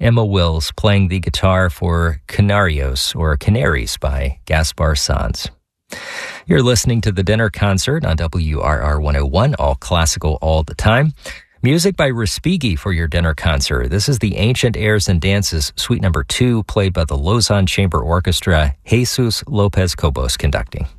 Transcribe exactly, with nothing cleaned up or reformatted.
Emma Wills playing the guitar for Canarios, or Canaries, by Gaspar Sanz. You're listening to The Dinner Concert on W R R one oh one, all classical all the time. Music by Respighi for your dinner concert. This is the Ancient Airs and Dances, Suite Number two, played by the Lausanne Chamber Orchestra, Jesus Lopez Cobos conducting.